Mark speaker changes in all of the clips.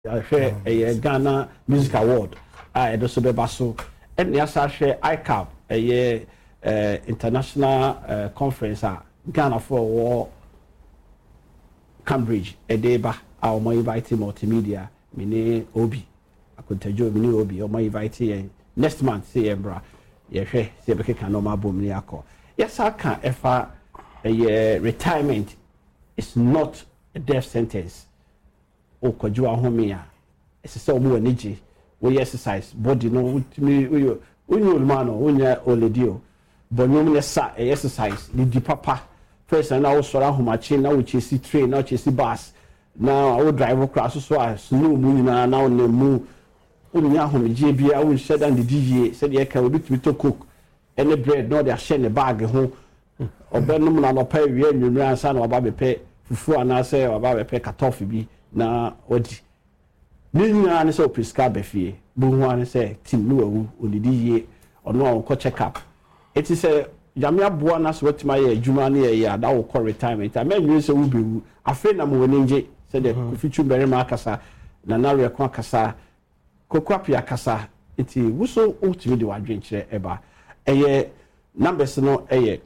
Speaker 1: a Ghana Music Award I do so beba so and yasa hwe ICAP international conference Ghana for war Cambridge edeba our mo invite multimedia mini obi akontajo mini obi o mo invite next month say embra ye hwe say be keka no ma bom ni akọ yasa kan efa retirement is not a death sentence o koju ahome a esese omo anije we exercise body no ultimi onyo man no onya oledio bonyom ne sa exercise di papa first na wo sora ahomache na wo chesi train na wo chesi bus na wo drive across so as no mu nyina na wo ne mu onya ahomeje bia wo sheda ndi die se de ka obi to cook any bread no dey share ne bag ho obenum na no pa wie nwumra ansa na oba bepe fufu ana se oba bepe katofi bi na odi ninya ne so prescribe fie bu hu an se tim no awu onidi ye ono ko check up eti se jamia boa na so wetima ye adwuma na ye ya da wo ko retirement amenwe se wo bewu afi na mo nje se de kufichu bere ma akasa na na re ko akasa kokwapi akasa eti wuso ultimi de wadwen kire eba eye numbers no eye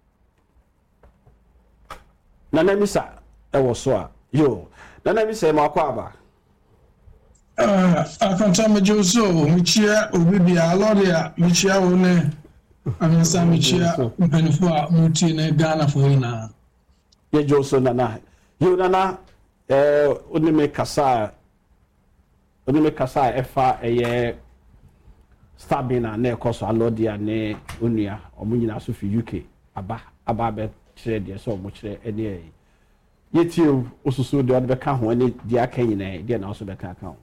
Speaker 1: nana misa ewo so a yo nana misa ma kwa aba
Speaker 2: akanta mejoso michia obibia loria michia wone amisa michia mpenfo a muti na Ghana fo ina
Speaker 1: ye joso nana yo nana onime kasa efa eye stabina na ekoso alodia ne onua omunyina so fi UK aba be kire de so mo kire ene yetio osusu de odbe ka ho ene dia aka nyina de na so be ka ka ho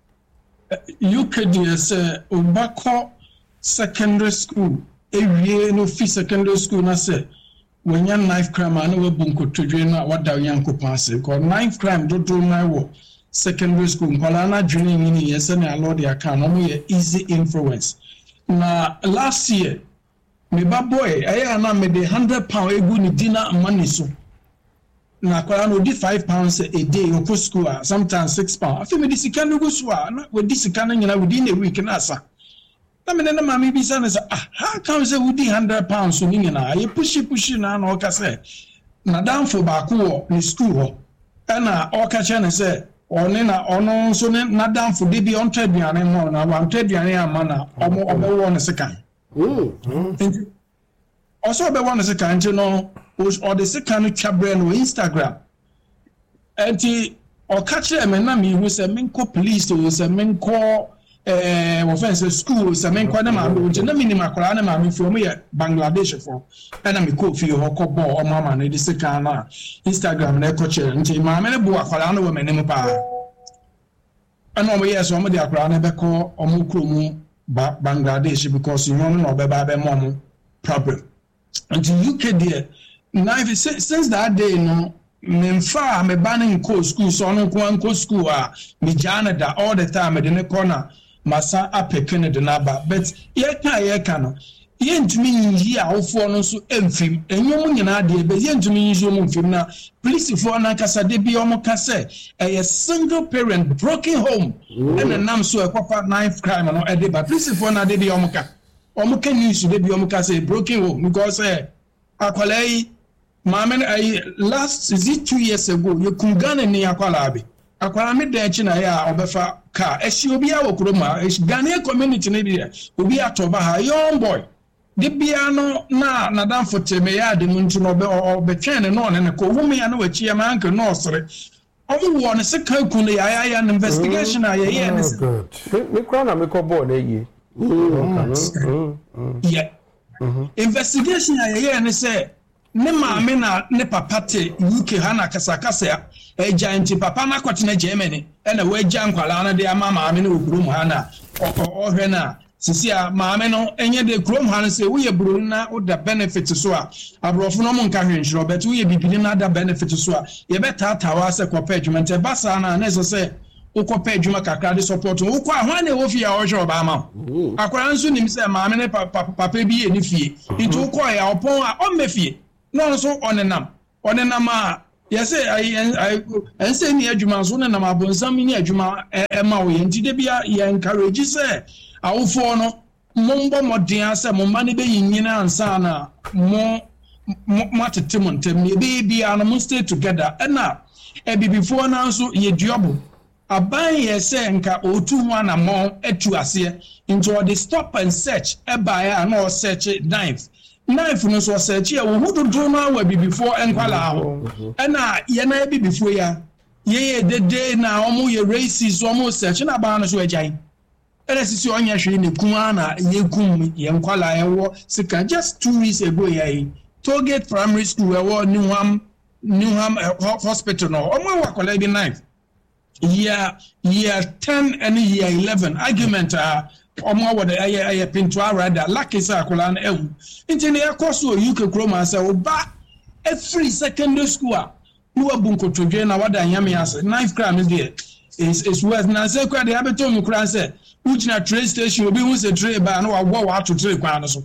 Speaker 2: UKDS Obako secondary school ewie no fi secondary school na se wanya knife crime na we bunko todwe na wada yankopa ase ko knife crime dodo na wo secondary school kwala na dwene ni yese na lord ya ka no ye easy influence na last year me ba boy aya na me de £100 egu ni dina money so na kwala no di £5 a day go school sometimes £6 afi me di sika no go so na we di sika na nyina within a week na asa na me na mama bi say na how come say we di £100 so ni nyina ye pushi na na o ka say na danfo ba ko wo ni school ho na o ka che na say oni na ono so na danfo de bi on traduane mo na wan traduane ama na omo obewo ne sika also obewo ne sika nti no or the second chabre no Instagram enti o catch me na me hu say menko police to say menko offense school say menko na ma do na minimum akora na ma me from here Bangladesh for na me ko fi ho ko bo o mama na the second na Instagram na ko chere nti ma me ne bo akora na wo menim pa ana o yes o mo de akora na be ko o mo kromu Bangladesh because you know no be ba be mo problem until UK there now since that day no memfa me banning ko school so no ko school me Canada all the time de ne corner masa apekene de naba but ye ka no ye ntumi yi a ofo no so emfim enyom nyina de be ye ntumi yi so mo mfim na police for na kasa de bi omo kase a single parent broken home and nam so e kwapa knife crime no e de ba police for na de bi omo ka news de bi omo kase broken home because akwalai Mama, last is it 2 years ago? You could Ghana ni akwala me de china ya obefa car. Eshi obi a wokroma. Ghanaian community ni dia. Obi atoba ha young boy. De bia no na dan fote me ya de muntu no be twene no ne ko wo me ya no wachi ya man ke no sere. Omo wo ne se kan kun ya investigation ya ne se.
Speaker 3: Me kwa na me ko bo na yi.
Speaker 2: Yeah. Investigation ya ne se ne maame na ne papa te UK ha na kasakasa giant papa na kwate na Germany na we gya nkwala na de ama maame na okrum ha na ohwe na sisi a maame no enye de krom ha na se wo ye buru na wo da benefit so a abrofo no mo nka hwenhiro but wo ye bibili na da benefit so a ye betata wa se kopa adwumente basa na na se ukopa adwuma kakra de support wo kwa ho na wo fi ya ohwe oba ama akwara nso nim se maame ne papa bi e ni fie nti wo kwa ya opon a o mefie no so onenam a Yes, I say near Jumas one and I'm upon some near Juma Maui and Tidebia, encourage say, our phone, Mombo Modiasa, Momani be in Yina and Sana, more Timon, maybe animals stay together. And now, before now, so ye job. A buy ye say, and ka o 2-1 among a 2 as here into the stop and search a buyer and all search knife. Knife no so search here who do draw now will be before and and na be before ya ye the day now almost your races almost searching about so agai and as you on your shine kuana ye kum ye nkwala ye wo sika just 2 weeks ago ye Tollgate Primary School we Newham Hospital no omo wa kola be knife year 10 and year 11 argument omo wo the pinto rather lucky say akola na ewu nti na yakọ so UK Chroma say oba every secondary school no abunko todwe na wada nyame ase knife crime is worth na say kwa de abeto mu kran say uchina train station obi hu say train ba na wa ato train kwa no so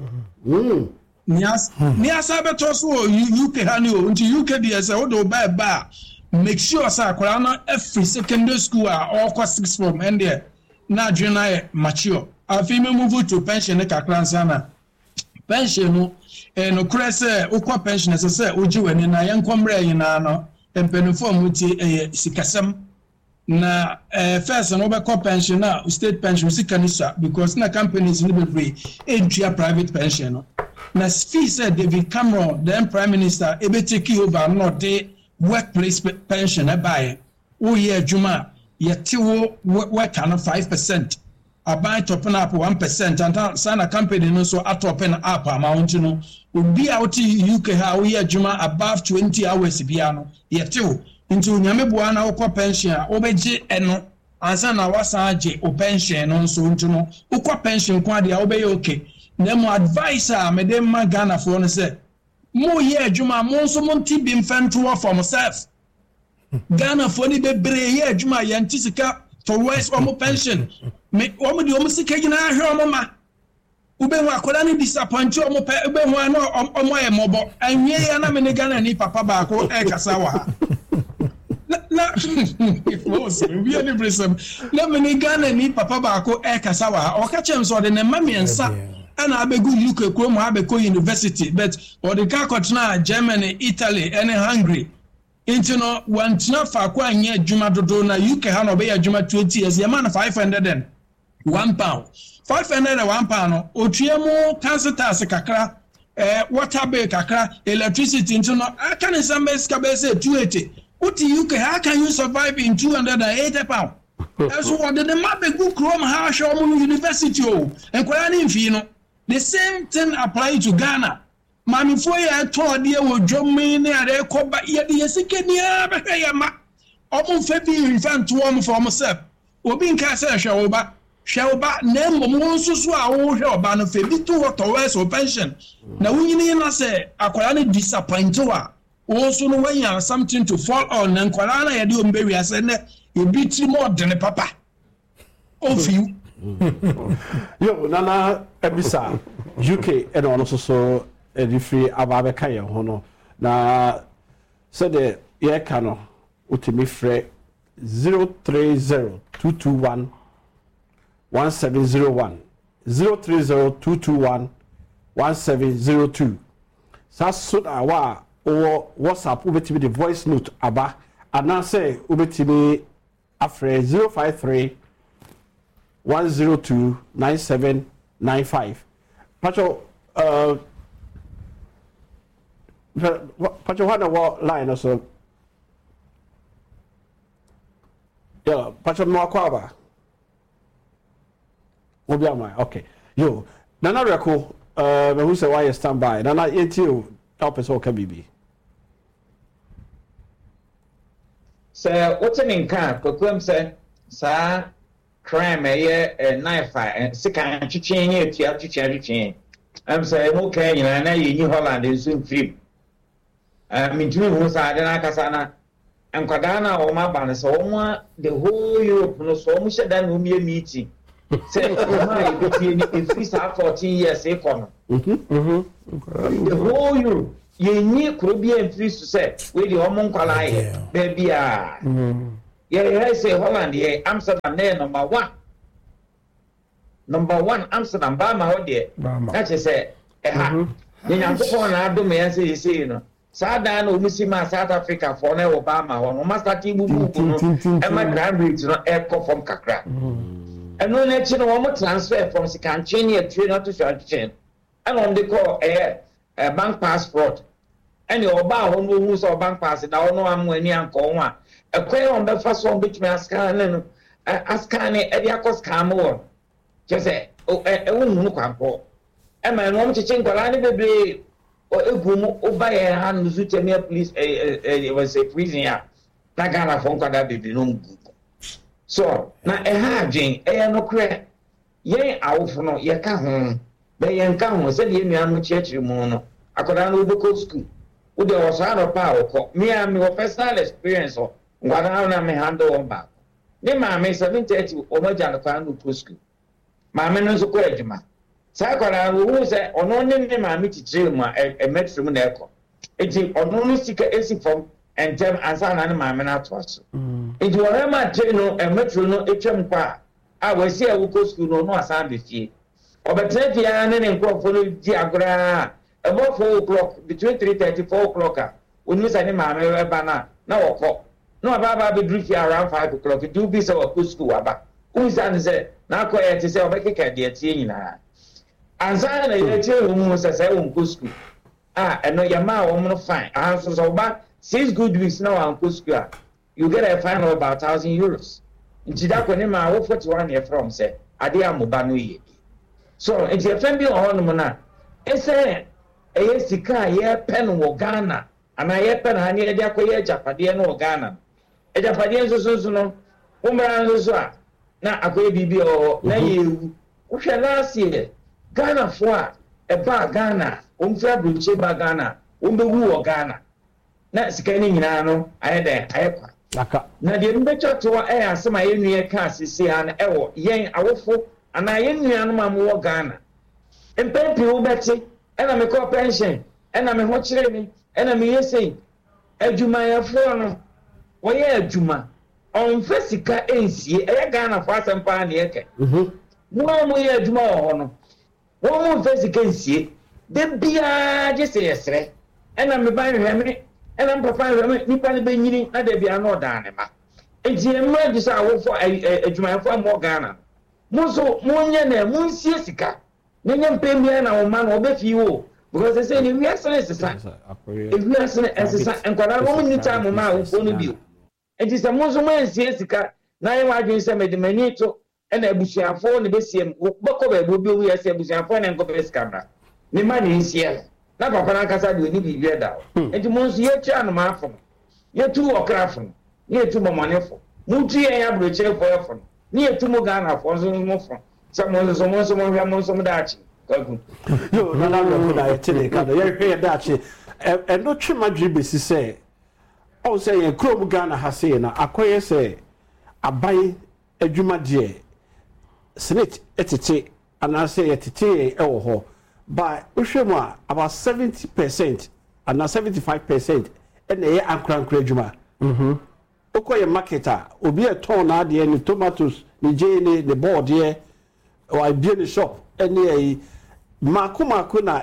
Speaker 2: nias abeto so UK hani o nti UK dey say odo ba make sure say akola na every secondary school all kwa 6 form and there na junior mature afi me move to pension kakran sana pension no no krese ukwa pension say oji wani na yankomre yina no empenufo muti sikasem na first no be pension na state pension sikanisa because na companies no be free entry private pension no na fee said David Cameron then prime minister ebe take over no the workplace pension e buy o ye adwuma yetiwo work on 5% abai topping up 1% and sana company no so atopen up amount no obi out UK ha we adwuma above 20 hours bia no yetiwo into nyameboa na ukwa pension obeje eno ansa na wasaje o pension no so ntuno ukwa pension kwa dia obeye okay na mo advisor me dem ma Ghana for no say mo ye adwuma mo so mo tibi mfanto for myself Ghana for ni bebre ye adwuma ye ntisika to west omo pension me omo di omo sika gina ahwe omo ma ube hu akola ni disappoint omo pe ube hu na omo e mobo anwe ya na me ne Ghana ni papa ba ko e kasa wa na if was we are brisam na me ne Ghana ni papa ba ko e kasa wa o ka chem so de ne mamiensa ana abegu UK Chroma abeko university but or the kakotna Germany Italy and Hungary into no one tina fa kwa anye adwuma dodo na UK ha no be adwuma 20 years yama na £501 £501 no otuemu council tax kakra water bill kakra electricity into no aka ne sambe ska be say 280 uti UK how can you survive in £280 so what the mabegu Chroma ha show mu university o enkwara ni mfi no the same thing apply to Ghana. Mami for ya told you will join me near the coba yet the Sikania Bahayama. Almost Fabi infant to one for myself. Obin Casa Shawba, name Monsuswa, or Shabano Fabi to what always or pension. Now we need to say, Aqualani disappointed. Also, no way you have something to fall on, and Qualana, I do bury us, and you beat you more than a papa. Of you.
Speaker 1: Yo, Nana Ebisa, UK, and also so. Free ababe kaya hono na said the year cano utimi fre 030-221-1701 030-221-1702 sasud awa or WhatsApp ubetimi the voice note aba anase ubetimi afre 053-102-9795 pacho Pacho what line also? Yeah, Pacho Mwakwa. Obiama, okay. Yo, Nana Rako, who say why you stand by? Nana ATO, help us all, Kabibi.
Speaker 4: Sir, what's an income? Proclaim, sir, sir, crime a knife, and sick and chicken, you I'm saying, okay, you know, you Holland is soon free. Mintumi hu sa de na kasa na enkwada na o ma ba ne so the whole Europe no so mu sheda na o mi meeting say o ma e be ni e free sa 14 years e kono the whole Europe yenyi kurobia mfiri so say we di homo nkwala ye baby a yeah say Holland ye Amsterdam there number 1 Amsterdam ba ma ho de that is say ha nyankopon na adom ya say no sada na omisi ma South Africa for na Obama ho no master team bubu no e ma Grand Prix no e ko from kakra and no let you know one transfer from Sikanchini to not to Chanchin and on the call a bank passport and your bar home who's our bank pass it I know I'm when you uncle one a quay on the first one which me ask any Ediacos Camo just say oh a woman who can call and my mom to change baby or a room over a hand to me please it was a freezing ya that kind of phone call that baby no so na ha dwen no kre yen awofo no ye ka ho be yen ka ho se de nua mu chiachiri mu no akoda no boko school wo de wo sa no pa wo me am me personal experience o ngwana na me handle on ba ni ma me 7:30 o ma ja no kwa no to school ma me no so ko adwuma sa akoda wo se ono ne ma me chichiri mu e metro mu na ekọ enti ono no sika esi from and them answer na ma me na to aso it were ma no e metro no etwem kwa a we see a wo school no asan be fie obetre fie na ne nkofo no di agora about 4 o'clock between 3:30 4 o'clock oni sa ni ma me we ba na woko no aba be drift around 5 o'clock do be so wo school aba unsa ne se na ko e te se obekeka de tie nyina answer na ye tie wo mu se wo school eno ya ma wo mu fine answer so ba 6 good weeks now on school you get a fine of about €1,000 njida ko ni ma wo 41 year from say ade amoba no ye so nti e fan bi on no na ese eye sika ye pen wo Ghana ana ye pen ha ni ade akoye Japade no Ghana e Japade so no umra so a na akoye bibi o na ye wo hwe last year Ghana fo a e ba Ghana umfa bruche ba Ghana umbewu wo Ghana na sika ni nyina no ayede ayekwa
Speaker 1: aka
Speaker 4: na de mbecha to asema ye nue ka sisi ha na ewo yen awofo ana ye nua no mamu wo Ghana empepi wo beti ena me ko pension ena me ho kire mi ena me yesei adwuma ya fo no wo ye adwuma on fasika ensie eye Ghana fo asempa na yeke mo ye adwuma wo no wo mo fasika ensie de bia je se yesre ena me ban hweme ena mpapa hweme nipa ne benyini na de bia no dan ne ma enti emma ji sa wo fo adwuma fo mo Ghana mo so mo nye na mo nsie sika nye mpemia na wo ma no obefi wo because they say we are saying sisa if we are saying sisa enkwara wo ni time ma wo fo no bio enti se mo so mo nsie sika na ye wadwen se medemani to ena abusuafo ne besiem boko ba ebo bi wo ye se abusuafo ne nko be sika bra ni ma ni nsie na papa na kasa de oni bibia da enti mo nso ye twa no ma afo ye tu okrafo ye tu momonefo mu tu ye ya broche fo efo ni ye tu mo Ghana fo nso mo fo someone hwa mo so mo dachi kwagu
Speaker 1: yo na na no na yetele ka do ye hwe dachi e no twema dwibesi se o se ye krom Ghana ha se na akoye se abai adwuma de snitch etete ana se yetete e wo ho by uhwemu a about 70% and 75% and e ankran adwuma okoye marketer obi e ton na de ni tomatoes ni jene the board here or be in the shop any mako na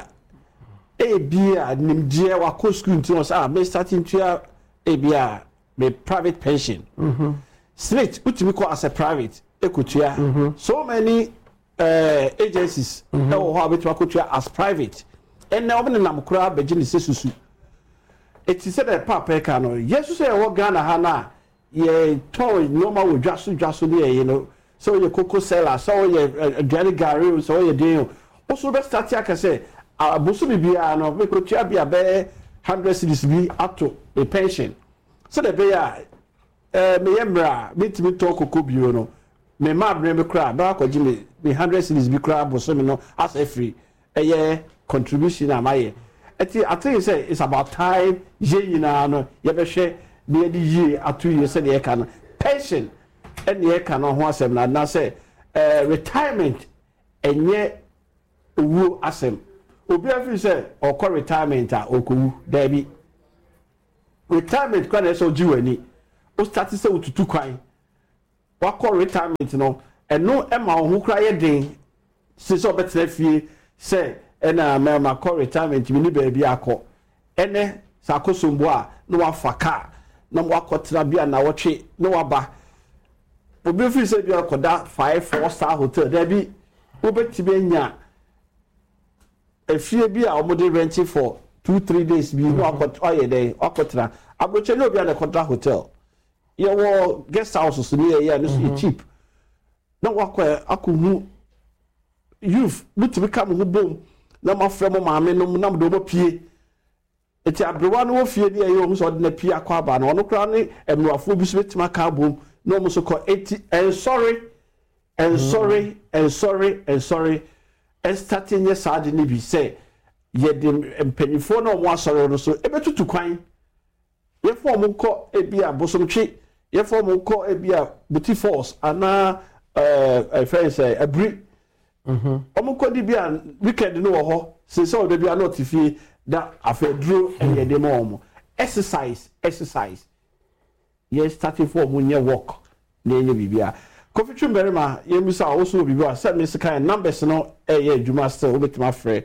Speaker 1: bia nimdie wa ko school nti say me starting to bia me private pension straight utimi ko as a private ekutua so many agencies e wo ho abetu akotua as private and na obne nam kura begini sesusu it is said papa ka no yesu say wo Ghana ha na ye toy normal we dwaso there you know so ye cocoa seller so ye dry gari so ye dey also be start ya say abosu bibia no me ko tua bia be 100 cedis bi ato a pension so the be ya me yemra bitimi to cocoa bio no me ma bre me kra ba ko gi me 100 cedis bi kra abosu me no as a free ye contribution am I think say it's about time ye yina no ye be hwe be di ye atu ye say ye kan pension and ye can ho asem na say retirement enye wu asem obi afi say okọ retirement a okowu dabi retirement kwana so jiwani o start say otutu kwan wakọ retirement no eno ema ho kra ye den se so betre fie say ena ma kọ retirement mi ni baabi akọ ene sakosombo a no wafa car na wakọ tra bia na wotwe no waba obi afi say bia koda 5-4 star hotel dabi obetibe nya efie bi a omode rent for 2-3 days bi no akot oye dey akotra abroche no bi na contra hotel ye wo guest house so ni ye no so cheap na wakọ akuhu youth mutimi kam ho bom na mafrɛ mo maame no na mo do mo pie eti abrewa no wo fie ni ye o so de na pie akwa ba na ono kra ne emruafo bi so betima ka bom no mo so kɔ 80 and sorry starting yes ade ni bi say ye de mpanifo na omo asɔre no so ebetutu kwan ye fo mo kɔ ebi a bosomtwe ye fo mo kɔ ebi a buti force ana friends abri omo kɔ di bi a weekend no wo ho se se o de bi a no tifie da afedro ye de mo omo exercise ye starting for mo nye work na enye bibia Kofi Chumberima yemisa also bibi a set me sika numbers no adwuma still obetima frɛ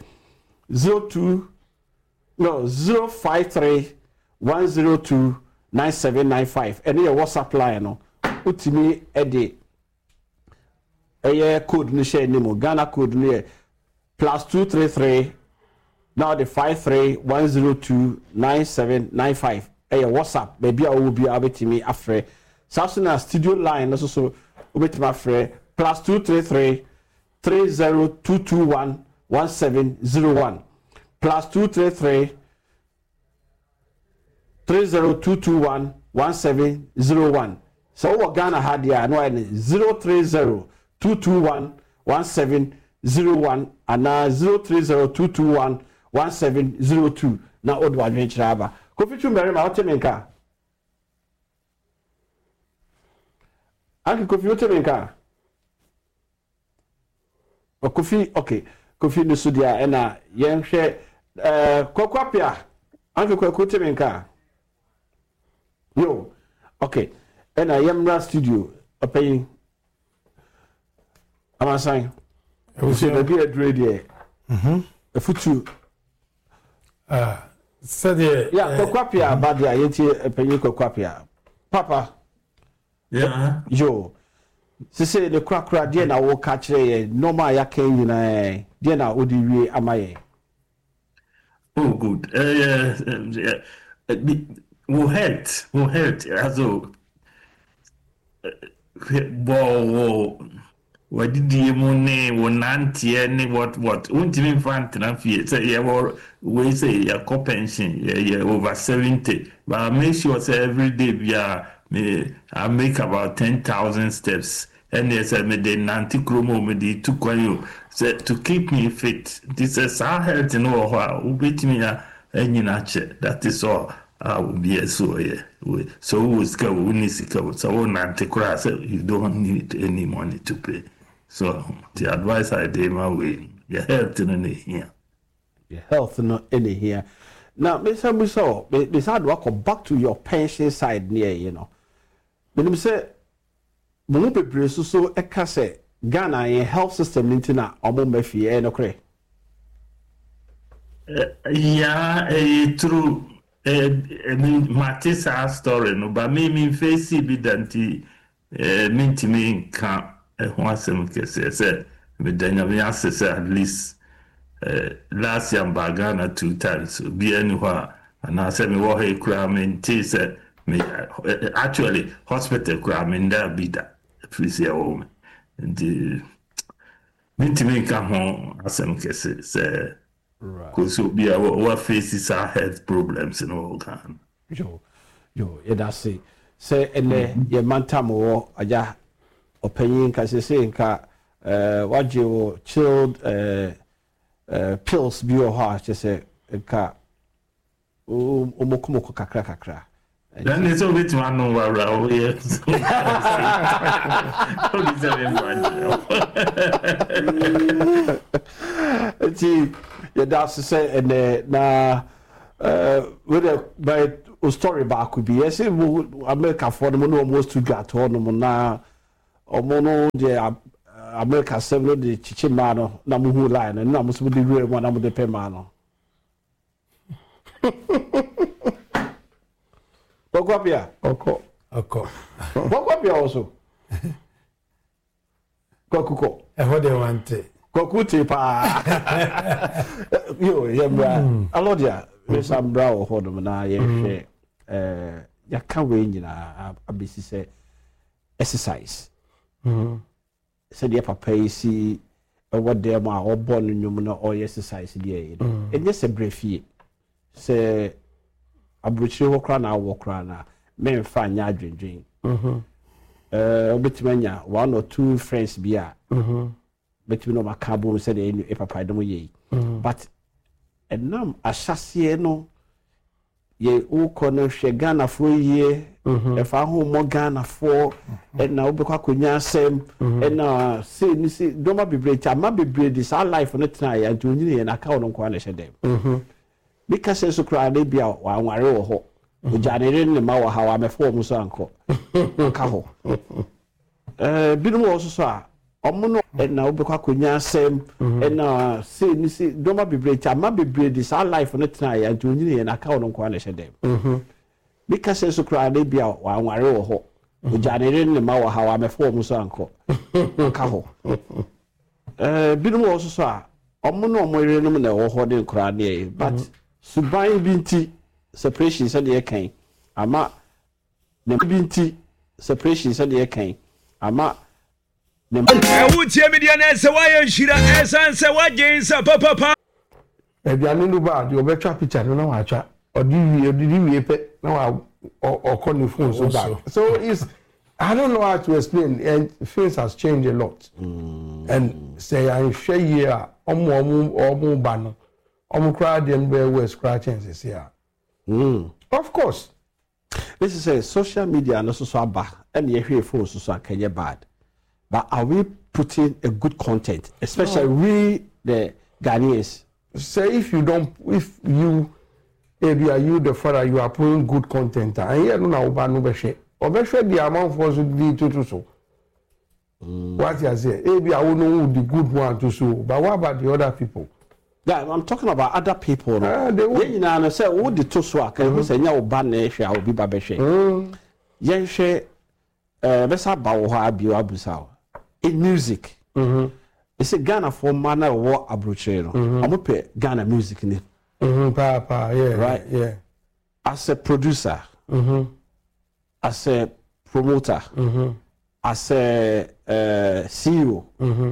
Speaker 1: 053 102 9795 ene your WhatsApp line no utimi ede code ni share nimo Ghana code ni +233 now the 53 102 9795 WhatsApp baby a wo bi abetimi afrɛ Sasuna studio line no so obetima frɛ +233 30221 1701 +233 30221 1701 so wo Ghana hadia no ene 030 221 1701 ana 030 221 1702 na odwa adventure aba Kofi Chumberima otemenka Anki Kofi otemenka Kofi okay Kofi no sudia ena yenhwe kokwapia Anki Kofi otemenka Yo okay ena yemra studio opeyin Amasan Kofi no be adre de efutu
Speaker 5: Said
Speaker 1: yeah kokwapia badia yeti opeyin kokwapia Papa
Speaker 6: Yeah.
Speaker 1: Yo. Sisi the krakra die na wo ka kire ye normal ya kan nyina die na odi wie amaye.
Speaker 6: Oh good. Will hurt also what did you money one auntie any what won't even find fee say yeah we say your pension yeah over 70 but make sure say every day I make about 10,000 steps and yes I made the 90 chromo me the two kwanyo say to keep me fit this is our health no how ubit me that is all I will be so yeah so we go we need to so 90 cross you don't need any money to pay so the advice I gave my way your health in here
Speaker 1: Your health not in here. Now, Mr. Muso, this hard work back to your pension side near, you know. But me say, mo bebre so eka say Ghana in health system ntina omo mafie no kre.
Speaker 6: Yeah, true. I mean, Matisa story no, but me face be danti minti me can wasem kese say me danya me access at least last year Ghana 2 times be anywhere and I say me wo he kura me say me actually hospital kura me nda be that please here home and minti me can ho asem kese say because be our faces our health problems in all Ghana.
Speaker 1: Yo, that's say ene ye mantam wo aja opinion ka say nka what you chilled pills bi o ha say nka omokomoko kakra
Speaker 6: then it's a bit man no wara yes
Speaker 1: that's say and na with by story back could be yes America for the no almost to get on na omono de America seven de chichimano na muhu line na musu de real one na de pemano Bogwapia
Speaker 3: Oko
Speaker 1: Bogwapia also Kokuko
Speaker 3: what they want
Speaker 1: Kokuti pa yo yembra alodia Mesa bra o hodom na ye hwe ya ka we nyina abisi se exercise se de papa yi si what dem a obo no nwum na o exercise de yi enye se brefie se abrochire ho kra na wo kra na me mfa nya adwendwen obetimanya one or two friends bia betimi no makabo se de e papa dem yi but enam ahyase no ye ukono hwe Ghana fo yie efa ho mo Ghana fo na obekwa konya asem na say ni say doma bebre cha ma bebre this our life no tena ya nti onyine ye na ka ono kwa na hye dem because so kra na bia wa nware wo ho ojanere ne ma wo ha wa mefo mo so anko ka ho binu wo so a omono na obekwa konya asem na say ni say doma bebre cha ma bebre this our life no tena ya nti onyine ye na ka ono kwa na hye dem because so kra na bia wa nware wo ho ojanere ne ma wo ha wa mefo mo so anko ka ho binu wo so a omono omore no na wo ho de kra na but suban binti separation said ye kan ama ne binti separation said ye kan ama
Speaker 5: ewu tie media na se wa ye nhira esan se wa gensa papa
Speaker 3: aduane no ba de obetwa picture no na wa atwa odidi wie pe na wa okoni phone so back so it's I don't know how to explain and things has changed a lot and say I share here omo ba no omo crowd dem be we scratching this here of course
Speaker 1: this is a social media no so aba and ye hwe phone so akanye bad but are we putting a good content especially we the Ghanaians
Speaker 3: say if you the father you are putting good content and here no na oba no be share obehwe the amount for so di to so what you say I will know the good one to so but what about the other people?
Speaker 1: Yeah, I'm talking about other people. They you say what the to so aka who say nya oba na ehwe a obi ba behwe yen hwe besa ba wo ha abi abusa in music it's a Ghana for man wo abrochire no amope Ghana music ni
Speaker 3: papa yeah
Speaker 1: right
Speaker 3: yeah
Speaker 1: as a producer as a promoter as a CEO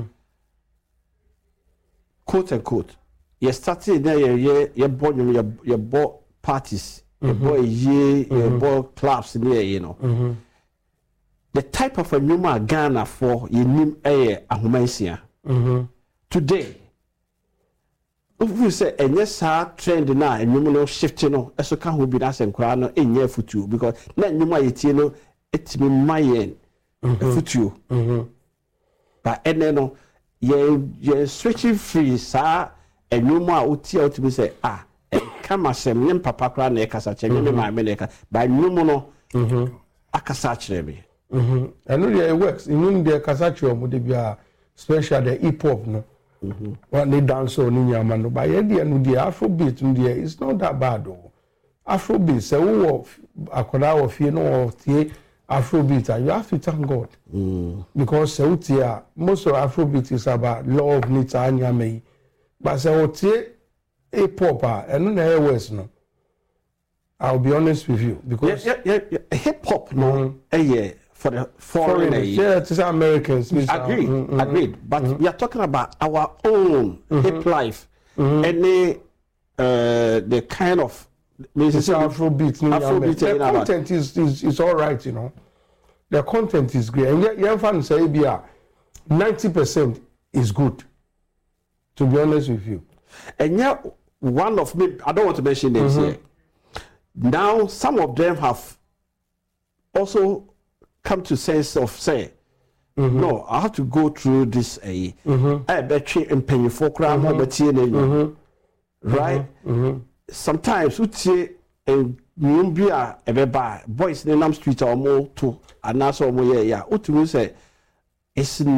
Speaker 1: quote unquote you started there you bought parties you bought you bought clubs there you know the type of a numa Ghana for you nim ahomansia today if we say enye sa trend na enwum no shift no eso ka ho bi na senkura no enye futu because na enwum ayetie no etimi mayen futu but ene no ye switching free sa enwum a otia otimi say kama sem nyem papa kra na ekasa chenye me ma me na ekasa ba enwum no akasa kire me
Speaker 3: and no it works in the kasachio mo de bia special the hip hop no what they dance on in your man but yeah the Afrobeat it's not that bad though Afrobeat say who akoda of you know tie Afrobeat you have to thank God because say most of Afrobeat is about love needs anya me but say tie hip hop and no airways no I'll be honest with you because
Speaker 1: hip hop no for the foreigners.
Speaker 3: Yeah, it's Americans.
Speaker 1: Agreed. But we are talking about our own hip life and the kind of
Speaker 3: Afrobeat. The content is all right, you know. The content is great. And your fans say 90% is good. To be honest with you.
Speaker 1: And yet one of me, I don't want to mention names here. Now some of them have also come to sense of say no I have to go through this I bet you in penny for crime right? Sometimes we see a boys in the street or more to and that's all we yeah. What to say it's